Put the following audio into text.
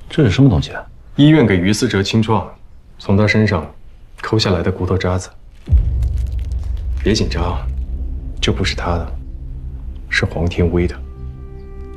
这是什么东西啊？ 医院给于思哲清创，从他身上抠下来的骨头渣子。别紧张，这不是他的，是黄天威的。